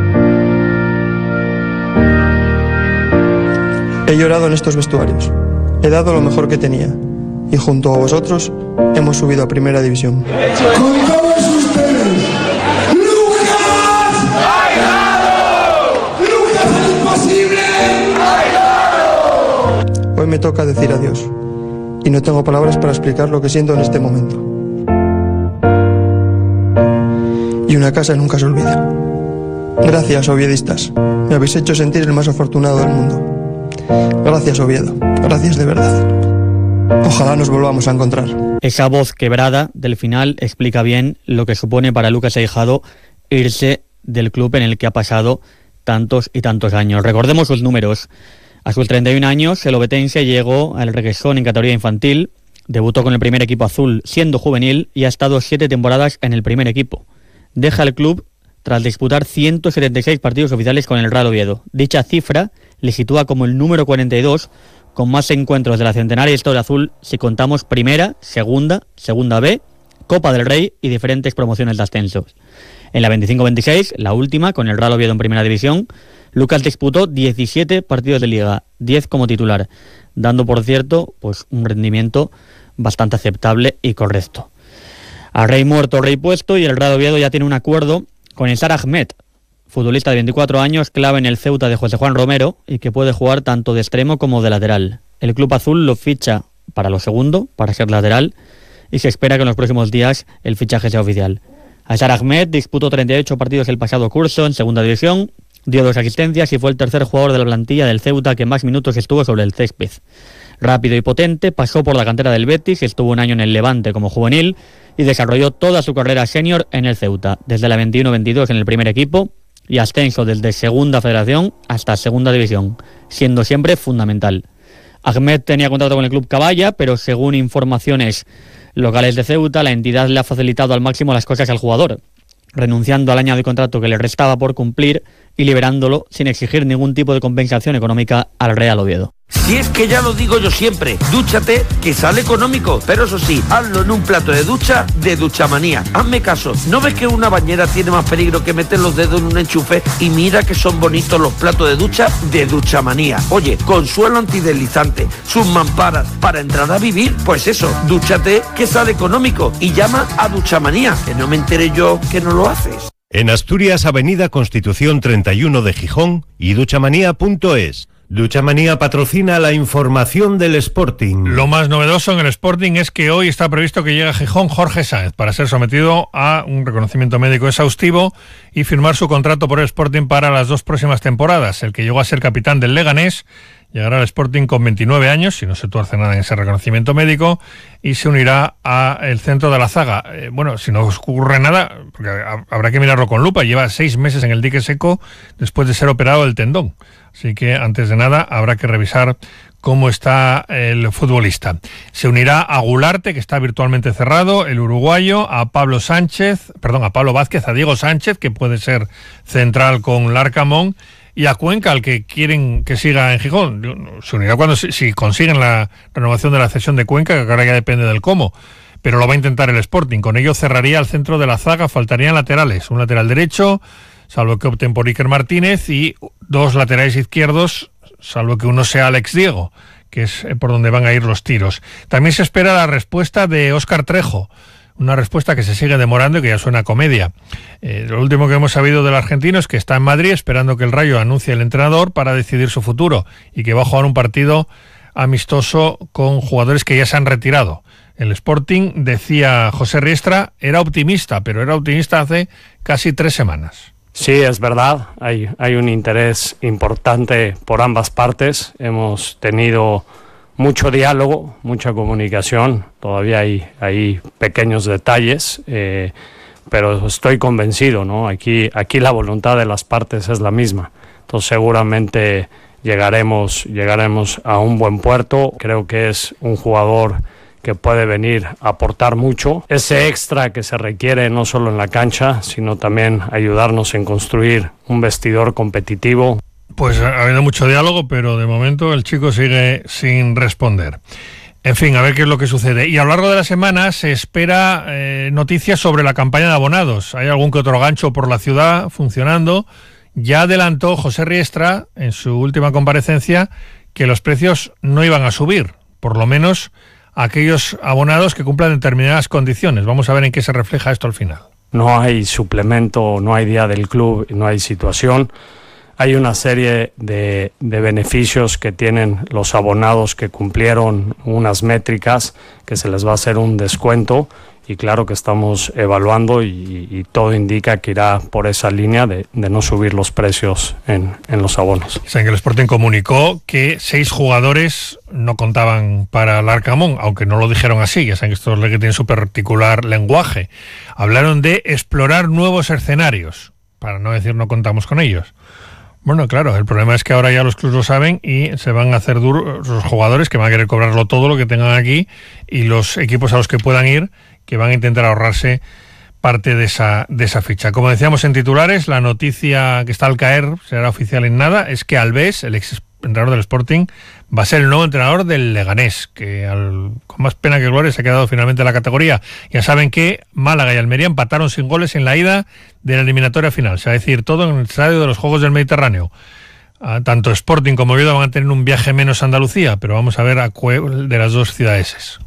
He llorado en estos vestuarios. He dado lo mejor que tenía y junto a vosotros hemos subido a Primera División. Con todos ustedes, ¡Lucas Aijado! ¡Lucas el imposible! ¡Aijado! Hoy me toca decir adiós y no tengo palabras para explicar lo que siento en este momento. Y una casa nunca se olvida. Gracias, oviedistas. Me habéis hecho sentir el más afortunado del mundo. Gracias, Oviedo. Gracias de verdad. Ojalá nos volvamos a encontrar. Esa voz quebrada del final explica bien lo que supone para Lucas Aijado irse del club en el que ha pasado tantos y tantos años. Recordemos sus números. A sus treinta y un años, el obetense llegó al Reguesón en categoría infantil, debutó con el primer equipo azul siendo juvenil y ha estado siete temporadas en el primer equipo. Deja el club tras disputar ciento setenta y seis partidos oficiales con el Real Oviedo. Dicha cifra le sitúa como el número cuarenta y dos con más encuentros de la centenaria historia azul si contamos primera, segunda, segunda B, Copa del Rey y diferentes promociones de ascensos. En la veinticinco veintiséis, la última, con el Real Oviedo en primera división, Lucas disputó diecisiete partidos de liga, diez como titular, dando por cierto pues un rendimiento bastante aceptable y correcto. A rey muerto, rey puesto, y el Real Oviedo ya tiene un acuerdo con Ensar Ahmed, futbolista de veinticuatro años, clave en el Ceuta de José Juan Romero y que puede jugar tanto de extremo como de lateral. El club azul lo ficha para lo segundo, para ser lateral, y se espera que en los próximos días el fichaje sea oficial. Ensar Ahmed disputó treinta y ocho partidos el pasado curso en segunda división, dio dos asistencias y fue el tercer jugador de la plantilla del Ceuta que más minutos estuvo sobre el césped. Rápido y potente, pasó por la cantera del Betis, estuvo un año en el Levante como juvenil y desarrolló toda su carrera senior en el Ceuta, desde la veintiuno veintidós en el primer equipo y ascenso desde segunda federación hasta segunda división, siendo siempre fundamental. Ahmed tenía contrato con el club Caballa, pero según informaciones locales de Ceuta, la entidad le ha facilitado al máximo las cosas al jugador, renunciando al año de contrato que le restaba por cumplir y liberándolo sin exigir ningún tipo de compensación económica al Real Oviedo. Si es que ya lo digo yo siempre, dúchate que sale económico, pero eso sí, hazlo en un plato de ducha de Duchamanía. Hazme caso, ¿no ves que una bañera tiene más peligro que meter los dedos en un enchufe? Y mira que son bonitos los platos de ducha de Duchamanía. Oye, con suelo antideslizante, sus mamparas para entrar a vivir, pues eso, dúchate que sale económico y llama a Duchamanía, que no me enteré yo que no lo haces. En Asturias, Avenida Constitución treinta y uno de Gijón y duchamanía punto es. Duchamanía patrocina la información del Sporting. Lo más novedoso en el Sporting es que hoy está previsto que llegue a Gijón Jorge Sáenz para ser sometido a un reconocimiento médico exhaustivo y firmar su contrato por el Sporting para las dos próximas temporadas. El que llegó a ser capitán del Leganés llegará al Sporting con veintinueve años, si no se tuerce nada en ese reconocimiento médico, y se unirá al centro de la zaga. Eh, bueno, si no ocurre nada, porque habrá que mirarlo con lupa, lleva seis meses en el dique seco después de ser operado del tendón. Así que antes de nada habrá que revisar cómo está el futbolista. Se unirá a Gularte, que está virtualmente cerrado, el uruguayo, a Pablo Sánchez, perdón, a Pablo Vázquez, a Diego Sánchez, que puede ser central con Larcamón, y a Cuenca, al que quieren que siga en Gijón. Se unirá cuando si consiguen la renovación de la cesión de Cuenca, que ahora ya depende del cómo, pero lo va a intentar el Sporting. Con ello cerraría el centro de la zaga, faltarían laterales, un lateral derecho, salvo que opten por Iker Martínez, y dos laterales izquierdos, salvo que uno sea Alex Diego, que es por donde van a ir los tiros. También se espera la respuesta de Óscar Trejo, una respuesta que se sigue demorando y que ya suena a comedia. Eh, lo último que hemos sabido del argentino es que está en Madrid esperando que el Rayo anuncie el entrenador para decidir su futuro y que va a jugar un partido amistoso con jugadores que ya se han retirado. El Sporting, decía José Riestra, era optimista, pero era optimista hace casi tres semanas. Sí, es verdad, hay, hay un interés importante por ambas partes. Hemos tenido mucho diálogo, mucha comunicación, todavía hay, hay pequeños detalles, eh, pero estoy convencido, ¿no? Aquí, aquí la voluntad de las partes es la misma, entonces seguramente llegaremos, llegaremos a un buen puerto. Creo que es un jugador que puede venir a aportar mucho, ese extra que se requiere no solo en la cancha, sino también ayudarnos en construir un vestidor competitivo. Pues ha habido mucho diálogo, pero de momento el chico sigue sin responder. En fin, a ver qué es lo que sucede. Y a lo largo de la semana se espera eh, noticias sobre la campaña de abonados. Hay algún que otro gancho por la ciudad funcionando. Ya adelantó José Riestra en su última comparecencia que los precios no iban a subir, por lo menos aquellos abonados que cumplan determinadas condiciones. Vamos a ver en qué se refleja esto al final. No hay suplemento, no hay día del club, no hay situación. hay una serie de, de beneficios que tienen los abonados que cumplieron unas métricas, que se les va a hacer un descuento, y claro que estamos evaluando y, y todo indica que irá por esa línea de, de no subir los precios en, en los abonos. Saben que el Sporting comunicó que seis jugadores no contaban para el Arcamón, aunque no lo dijeron así, ya saben que estos que tienen su particular lenguaje. Hablaron de explorar nuevos escenarios, para no decir no contamos con ellos. Bueno, claro, el problema es que ahora ya los clubes lo saben y se van a hacer duros los jugadores que van a querer cobrarlo todo lo que tengan aquí, y los equipos a los que puedan ir, que van a intentar ahorrarse parte de esa, de esa ficha. Como decíamos en titulares, la noticia que está al caer, será oficial en nada, es que Alves, el ex entrenador del Sporting, va a ser el nuevo entrenador del Leganés, que al, con más pena que gloria se ha quedado finalmente en la categoría. Ya saben que Málaga y Almería empataron sin goles en la ida de la eliminatoria final, se va a decir todo en el estadio de los Juegos del Mediterráneo. Ah, tanto Sporting como Oviedo van a tener un viaje menos a Andalucía, pero vamos a ver a cuál de las dos ciudades.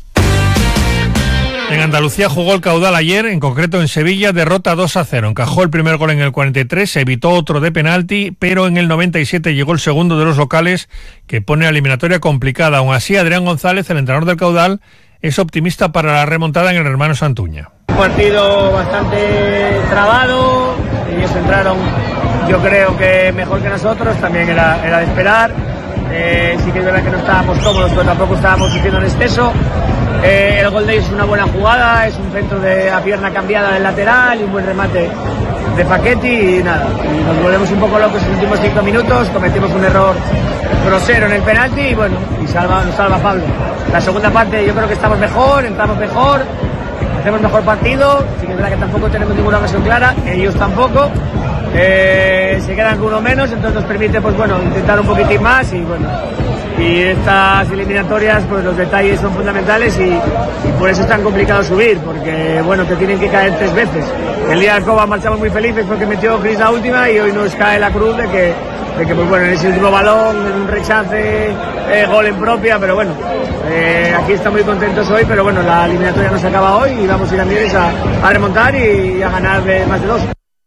En Andalucía jugó el Caudal ayer, en concreto en Sevilla, derrota dos a cero. Encajó el primer gol en el cuarenta y tres, se evitó otro de penalti, pero en el noventa y siete llegó el segundo de los locales, que pone la eliminatoria complicada. Aún así, Adrián González, el entrenador del Caudal, es optimista para la remontada en el Hermano Santuña. Un partido bastante trabado, ellos entraron, yo creo que mejor que nosotros, también era, era de esperar. Eh, sí que es verdad que no estábamos cómodos, pero tampoco estábamos sufriendo en exceso. Eh, el gol de ellos es una buena jugada, es un centro de a pierna cambiada del lateral y un buen remate de Paquetti, y nada, y nos volvemos un poco locos en los últimos cinco minutos, cometimos un error grosero en el penalti y bueno, y salva, nos salva Pablo. La segunda parte yo creo que estamos mejor, entramos mejor, hacemos mejor partido, sí que es verdad que tampoco tenemos ninguna ocasión clara, ellos tampoco. Eh, se quedan con uno menos, entonces nos permite pues bueno intentar un poquitín más, y bueno, y estas eliminatorias pues los detalles son fundamentales, y, y por eso es tan complicado subir, porque bueno, te tienen que caer tres veces. El día de Alcoba marchamos muy felices porque metió Cris la última, y hoy nos cae la cruz de que, de que pues bueno, en ese último balón, en un rechace, eh, gol en propia, pero bueno, eh, aquí estamos muy contentos hoy, pero bueno, la eliminatoria no se acaba hoy y vamos a ir a Mieres a, a remontar y a ganar de más de dos.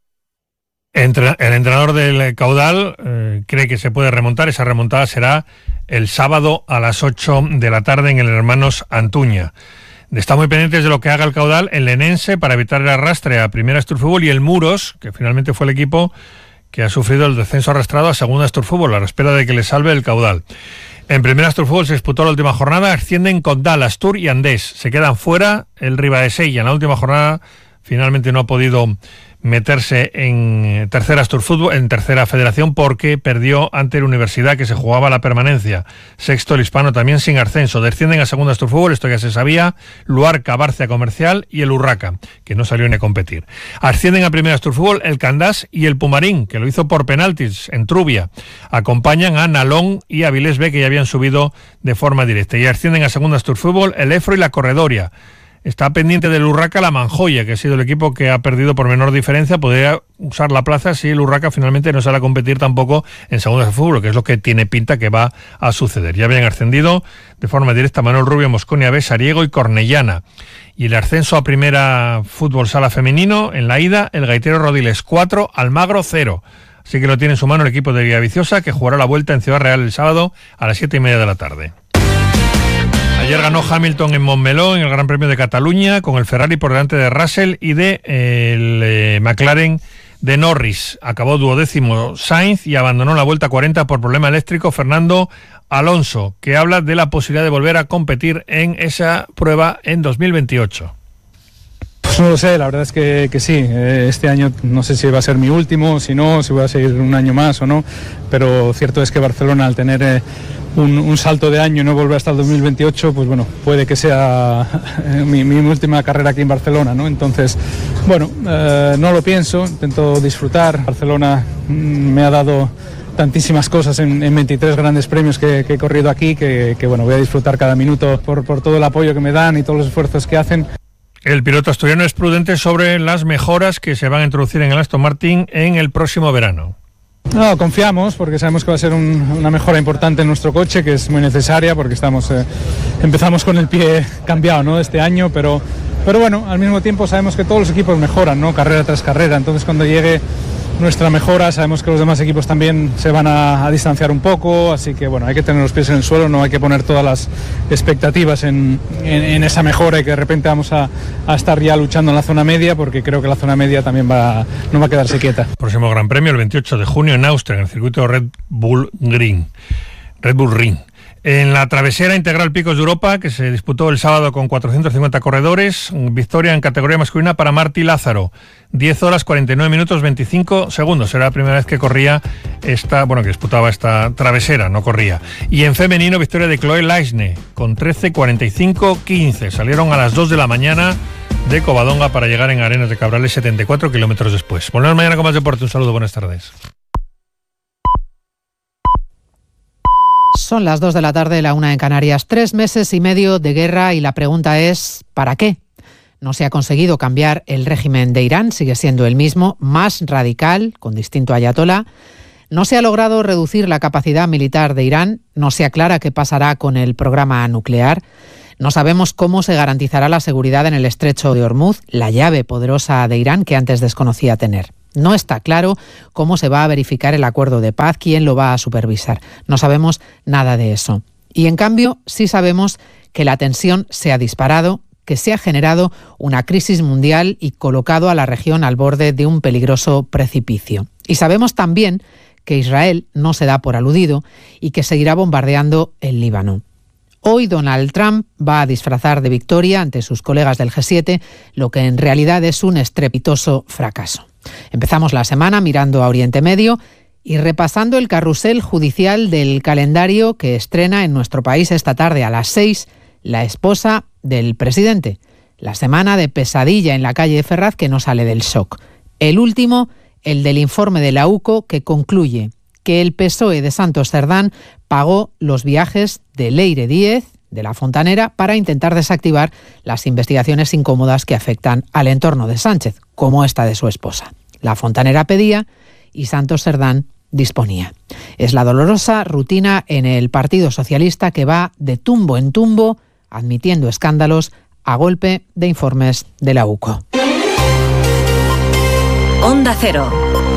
El entrenador del Caudal eh, cree que se puede remontar. Esa remontada será el sábado a las ocho de la tarde en el Hermanos Antuña. Está muy pendientes de lo que haga el Caudal, el Lenense, para evitar el arrastre a Primera Asturfútbol, y el Muros, que finalmente fue el equipo que ha sufrido el descenso arrastrado a Segunda Asturfútbol, a la espera de que le salve el Caudal. En Primera Asturfútbol se disputó la última jornada, ascienden Condal, Astur y Andés. Se quedan fuera el Ribadesella. En la última jornada finalmente no ha podido meterse en tercera Asturfútbol, en tercera federación, porque perdió ante la Universidad, que se jugaba la permanencia. Sexto el Hispano, también sin ascenso. Descienden a Segunda Asturfútbol, esto ya se sabía, Luarca, Barcia Comercial y el Urraca, que no salió ni a competir. Ascienden a Primera Asturfútbol el Candás y el Pumarín, que lo hizo por penaltis en Trubia. Acompañan a Nalón y a Vilés B, que ya habían subido de forma directa. Y ascienden a Segunda Asturfútbol el Efro y la Corredoria. Está pendiente del Urraca la Manjoya, que ha sido el equipo que ha perdido por menor diferencia. Podría usar la plaza si el Urraca finalmente no sale a competir tampoco en Segunda de Fútbol, que es lo que tiene pinta que va a suceder. Ya habían ascendido de forma directa Manuel Rubio, Mosconia B, Sariego y Cornellana. Y el ascenso a Primera Fútbol Sala Femenino, en la ida, el Gaitero Rodiles cuatro, Almagro cero. Así que lo tiene en su mano el equipo de Villaviciosa, que jugará la vuelta en Ciudad Real el sábado a las siete y media de la tarde. Ayer ganó Hamilton en Montmeló en el Gran Premio de Cataluña, con el Ferrari por delante de Russell y de eh, el eh, McLaren de Norris. Acabó duodécimo Sainz y abandonó la vuelta cuarenta por problema eléctrico Fernando Alonso, que habla de la posibilidad de volver a competir en esa prueba en dos mil veintiocho. Pues no lo sé, la verdad es que, que sí. Este año no sé si va a ser mi último, si no, si voy a seguir un año más o no, pero cierto es que Barcelona, al tener eh, un, un salto de año y no volver hasta el dos mil veintiocho, pues bueno, puede que sea mi, mi última carrera aquí en Barcelona, ¿no? Entonces, bueno, eh, no lo pienso, intento disfrutar. Barcelona mm, me ha dado tantísimas cosas en, en veintitrés grandes premios que, que he corrido aquí, que, que bueno, voy a disfrutar cada minuto por, por todo el apoyo que me dan y todos los esfuerzos que hacen. El piloto asturiano es prudente sobre las mejoras que se van a introducir en el Aston Martin en el próximo verano. No, confiamos porque sabemos que va a ser un, una mejora importante en nuestro coche, que es muy necesaria porque estamos eh, empezamos con el pie cambiado, ¿no?, este año, pero, pero bueno, al mismo tiempo sabemos que todos los equipos mejoran, ¿no?, carrera tras carrera. Entonces cuando llegue nuestra mejora. Sabemos que los demás equipos también se van a, a distanciar un poco, así que bueno, hay que tener los pies en el suelo, no hay que poner todas las expectativas en, en, en esa mejora y que de repente vamos a, a estar ya luchando en la zona media, porque creo que la zona media también va, no va a quedarse quieta. Próximo Gran Premio el veintiocho de junio en Austria, en el circuito Red Bull Green, Red Bull Ring. En la travesera integral Picos de Europa, que se disputó el sábado con cuatrocientos cincuenta corredores, victoria en categoría masculina para Martí Lázaro, diez horas cuarenta y nueve minutos veinticinco segundos. Era la primera vez que corría esta, bueno, que disputaba esta travesera, no corría. Y en femenino, victoria de Chloé Laisne, con trece cuarenta y cinco quince. Salieron a las dos de la mañana de Covadonga para llegar en Arenas de Cabrales setenta y cuatro kilómetros después. Volvemos mañana con más deporte. Un saludo, buenas tardes. Son las dos de la tarde, la una en Canarias. Tres meses y medio de guerra y la pregunta es ¿para qué? No se ha conseguido cambiar el régimen de Irán, sigue siendo el mismo, más radical, con distinto ayatolá. No se ha logrado reducir la capacidad militar de Irán, no se aclara qué pasará con el programa nuclear. No sabemos cómo se garantizará la seguridad en el estrecho de Hormuz, la llave poderosa de Irán que antes desconocía tener. No está claro cómo se va a verificar el acuerdo de paz, quién lo va a supervisar. No sabemos nada de eso. Y en cambio, sí sabemos que la tensión se ha disparado, que se ha generado una crisis mundial y colocado a la región al borde de un peligroso precipicio. Y sabemos también que Israel no se da por aludido y que seguirá bombardeando el Líbano. Hoy Donald Trump va a disfrazar de victoria ante sus colegas del G siete, lo que en realidad es un estrepitoso fracaso. Empezamos la semana mirando a Oriente Medio y repasando el carrusel judicial del calendario que estrena en nuestro país esta tarde a las seis la esposa del presidente. La semana de pesadilla en la calle de Ferraz que no sale del shock. El último, el del informe de la U C O que concluye que el P S O E de Santos Cerdán pagó los viajes de Leire Díez, de la Fontanera, para intentar desactivar las investigaciones incómodas que afectan al entorno de Sánchez, como esta de su esposa. La Fontanera pedía y Santos Cerdán disponía. Es la dolorosa rutina en el Partido Socialista que va de tumbo en tumbo, admitiendo escándalos a golpe de informes de la U C O. Onda Cero.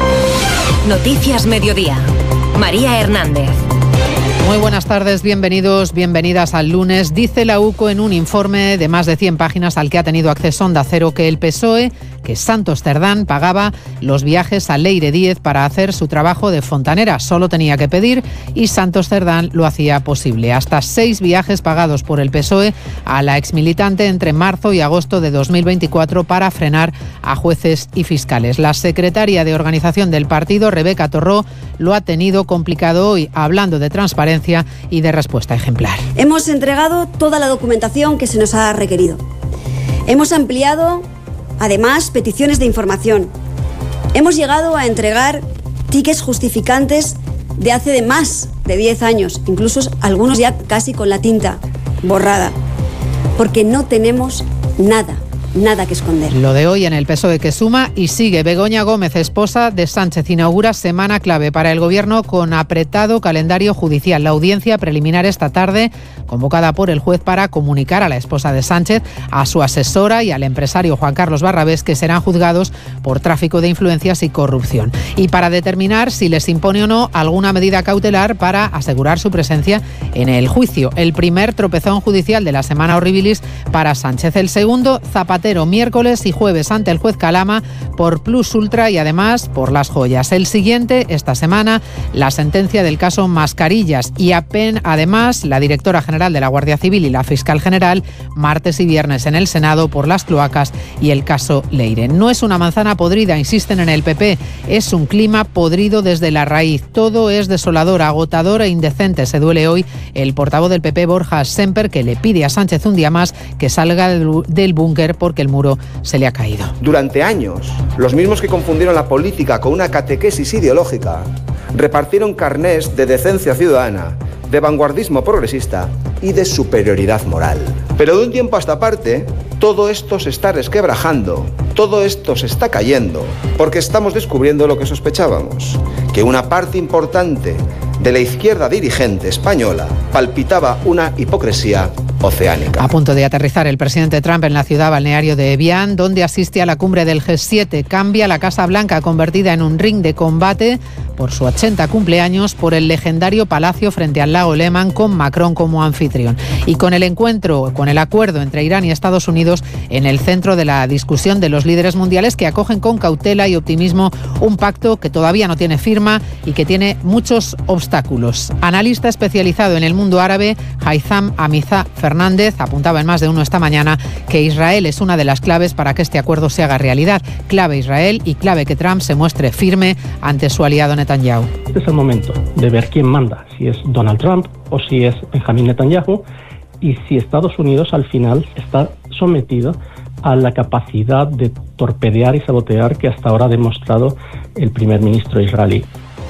Noticias Mediodía. María Hernández. Muy buenas tardes, bienvenidos, bienvenidas al lunes. Dice la U C O en un informe de más de cien páginas al que ha tenido acceso Onda Cero que el P S O E, que Santos Cerdán pagaba los viajes a Leire Díez para hacer su trabajo de fontanera. Solo tenía que pedir y Santos Cerdán lo hacía posible. Hasta seis viajes pagados por el P S O E a la exmilitante entre marzo y agosto de dos mil veinticuatro para frenar a jueces y fiscales. La secretaria de organización del partido, Rebeca Torró, lo ha tenido complicado hoy, hablando de transparencia y de respuesta ejemplar. Hemos entregado toda la documentación que se nos ha requerido. Hemos ampliado, además, peticiones de información. Hemos llegado a entregar tickets justificantes de hace de más de diez años, incluso algunos ya casi con la tinta borrada, porque no tenemos nada. Nada que esconder. Lo de hoy en el P S O E que suma y sigue. Begoña Gómez, esposa de Sánchez, inaugura semana clave para el Gobierno con apretado calendario judicial. La audiencia preliminar esta tarde, convocada por el juez para comunicar a la esposa de Sánchez, a su asesora y al empresario Juan Carlos Barrabés, que serán juzgados por tráfico de influencias y corrupción. Y para determinar si les impone o no alguna medida cautelar para asegurar su presencia en el juicio. El primer tropezón judicial de la semana horribilis para Sánchez. El segundo, Zapatero, miércoles y jueves ante el juez Calama por Plus Ultra y además por las joyas. El siguiente, esta semana, la sentencia del caso Mascarillas y apen, además la directora general de la Guardia Civil y la fiscal general, martes y viernes en el Senado por las cloacas y el caso Leire. No es una manzana podrida, insisten en el P P, es un clima podrido desde la raíz. Todo es desolador, agotador e indecente. Se duele hoy el portavoz del P P, Borja Semper, que le pide a Sánchez un día más que salga del búnker porque el muro se le ha caído. Durante años, los mismos que confundieron la política con una catequesis ideológica, repartieron carnés de decencia ciudadana, de vanguardismo progresista y de superioridad moral. Pero de un tiempo a esta parte, todo esto se está resquebrajando, todo esto se está cayendo, porque estamos descubriendo lo que sospechábamos, que una parte importante de la izquierda dirigente española palpitaba una hipocresía oceánica. A punto de aterrizar el presidente Trump en la ciudad balneario de Evian, donde asiste a la cumbre del G siete. Cambia la Casa Blanca, convertida en un ring de combate por su ochenta cumpleaños, por el legendario palacio frente al lago Lehmann, con Macron como anfitrión. Y con el encuentro, con el acuerdo entre Irán y Estados Unidos en el centro de la discusión de los líderes mundiales, que acogen con cautela y optimismo un pacto que todavía no tiene firma y que tiene muchos obstáculos. Analista especializado en el mundo árabe, Haitham Amiza Fernández, apuntaba en Más de Uno esta mañana que Israel es una de las claves para que este acuerdo se haga realidad. Clave Israel y clave que Trump se muestre firme ante su aliado Netanyahu. Este es el momento de ver quién manda, si es Donald Trump o si es Benjamin Netanyahu, y si Estados Unidos al final está sometido a la capacidad de torpedear y sabotear que hasta ahora ha demostrado el primer ministro israelí.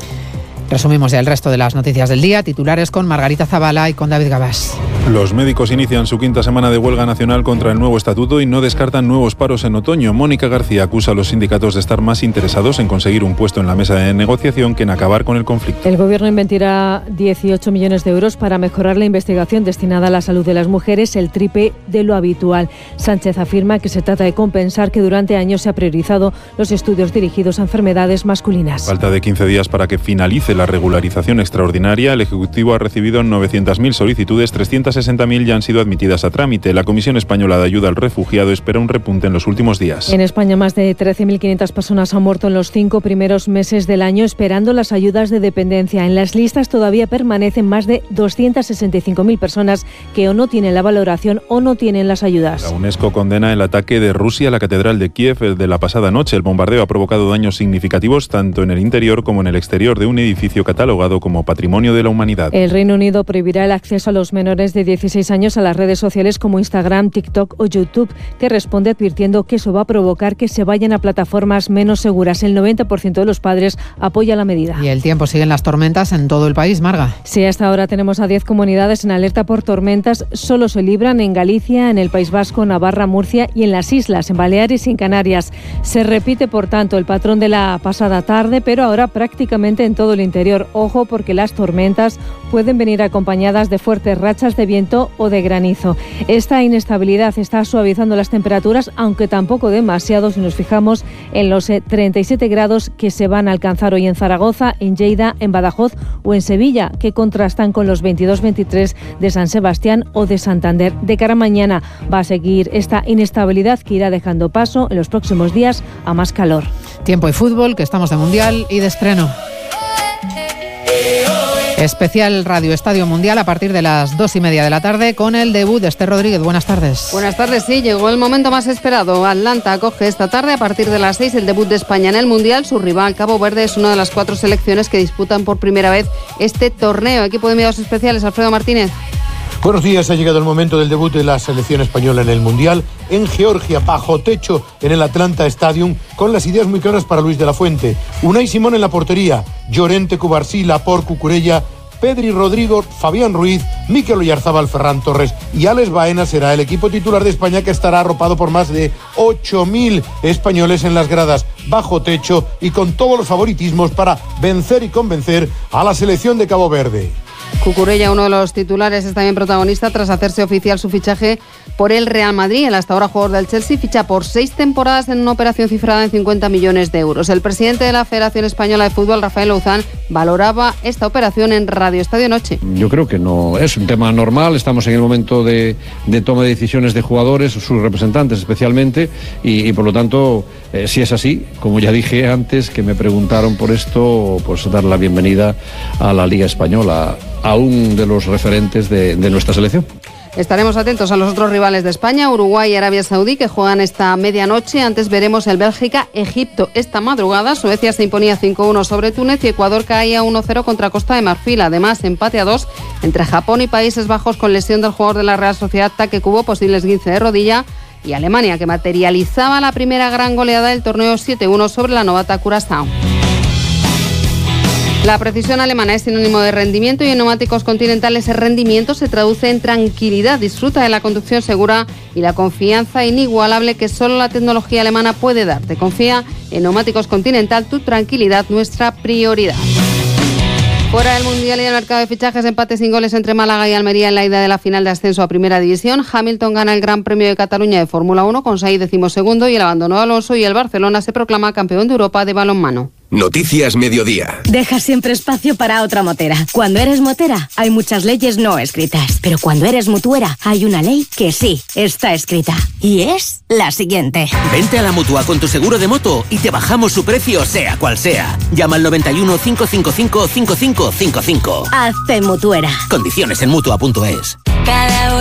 Resumimos ya el resto de las noticias del día, titulares con Margarita Zavala y con David Gabás. Los médicos inician su quinta semana de huelga nacional contra el nuevo estatuto y no descartan nuevos paros en otoño. Mónica García acusa a los sindicatos de estar más interesados en conseguir un puesto en la mesa de negociación que en acabar con el conflicto. El Gobierno invertirá dieciocho millones de euros para mejorar la investigación destinada a la salud de las mujeres, el triple de lo habitual. Sánchez afirma que se trata de compensar que durante años se ha priorizado los estudios dirigidos a enfermedades masculinas. Falta de quince días para que finalice la regularización extraordinaria. El Ejecutivo ha recibido novecientas mil solicitudes, trescientas sesenta mil ya han sido admitidas a trámite. La Comisión Española de Ayuda al Refugiado espera un repunte en los últimos días. En España, más de trece mil quinientas personas han muerto en los cinco primeros meses del año esperando las ayudas de dependencia. En las listas todavía permanecen más de doscientas sesenta y cinco mil personas que o no tienen la valoración o no tienen las ayudas. La UNESCO condena el ataque de Rusia a la Catedral de Kiev de la pasada noche. El bombardeo ha provocado daños significativos tanto en el interior como en el exterior de un edificio catalogado como Patrimonio de la Humanidad. El Reino Unido prohibirá el acceso a los menores de dieciséis años a las redes sociales como Instagram, TikTok o YouTube, que responde advirtiendo que eso va a provocar que se vayan a plataformas menos seguras. El noventa por ciento de los padres apoya la medida. Y el tiempo, siguen las tormentas en todo el país, Marga. Sí, hasta ahora tenemos a diez comunidades en alerta por tormentas. Solo se libran en Galicia, en el País Vasco, Navarra, Murcia y en las islas, en Baleares y en Canarias. Se repite, por tanto, el patrón de la pasada tarde, pero ahora prácticamente en todo el interior. Ojo, porque las tormentas pueden venir acompañadas de fuertes rachas de viento o de granizo. Esta inestabilidad está suavizando las temperaturas, aunque tampoco demasiado si nos fijamos en los treinta y siete grados que se van a alcanzar hoy en Zaragoza, en Lleida, en Badajoz o en Sevilla, que contrastan con los veintidós veintitrés de San Sebastián o de Santander. De cara a mañana va a seguir esta inestabilidad que irá dejando paso en los próximos días a más calor. Tiempo y fútbol, que estamos de mundial y de estreno. Especial Radio Estadio Mundial a partir de las dos y media de la tarde con el debut de Esther Rodríguez. Buenas tardes. Buenas tardes, sí, llegó el momento más esperado. Atlanta acoge esta tarde a partir de las seis el debut de España en el Mundial. Su rival, Cabo Verde, es una de las cuatro selecciones que disputan por primera vez este torneo. Equipo de enviados especiales, Alfredo Martínez. Buenos días, ha llegado el momento del debut de la selección española en el Mundial en Georgia, bajo techo en el Atlanta Stadium, con las ideas muy claras para Luis de la Fuente. Unai Simón en la portería, Llorente, Cubarsí, Laporte, Cucurella, Pedri, Rodrigo, Fabián Ruiz, Mikel Oyarzabal, Ferran Torres y Alex Baena será el equipo titular de España, que estará arropado por más de ocho mil españoles en las gradas, bajo techo y con todos los favoritismos para vencer y convencer a la selección de Cabo Verde. Cucurella, uno de los titulares, es también protagonista tras hacerse oficial su fichaje por el Real Madrid. El hasta ahora jugador del Chelsea ficha por seis temporadas en una operación cifrada en cincuenta millones de euros. El presidente de la Federación Española de Fútbol, Rafael Louzán, valoraba esta operación en Radio Estadio Noche. Yo creo que no es un tema normal, estamos en el momento de, de toma de decisiones de jugadores, sus representantes especialmente, y, y por lo tanto, eh, si es así, como ya dije antes que me preguntaron por esto, pues dar la bienvenida a la Liga Española, a un de los referentes de, de nuestra selección. Estaremos atentos a los otros rivales de España, Uruguay y Arabia Saudí, que juegan esta medianoche. Antes veremos el Bélgica-Egipto esta madrugada. Suecia se imponía cinco uno sobre Túnez y Ecuador caía uno cero contra Costa de Marfil. Además, empate a dos entre Japón y Países Bajos con lesión del jugador de la Real Sociedad, Take Kubo, posible esguince de rodilla, y Alemania, que materializaba la primera gran goleada del torneo siete uno sobre la novata Curazao. La precisión alemana es sinónimo de rendimiento y en neumáticos Continental ese rendimiento se traduce en tranquilidad. Disfruta de la conducción segura y la confianza inigualable que solo la tecnología alemana puede darte. Confía en neumáticos Continental, tu tranquilidad, nuestra prioridad. Fuera del Mundial y el mercado de fichajes, empate sin goles entre Málaga y Almería en la ida de la final de ascenso a Primera División. Hamilton gana el Gran Premio de Cataluña de Fórmula uno con seis decimosegundo y el abandono de Alonso, y el Barcelona se proclama campeón de Europa de balonmano. Noticias Mediodía. Deja siempre espacio para otra motera. Cuando eres motera, hay muchas leyes no escritas. Pero cuando eres mutuera, hay una ley que sí está escrita. Y es la siguiente. Vente a la Mutua con tu seguro de moto y te bajamos su precio, sea cual sea. Llama al noventa y uno, cinco cinco cinco, cinco cinco cinco cinco. Hazte mutuera. Condiciones en mutua punto es. Cada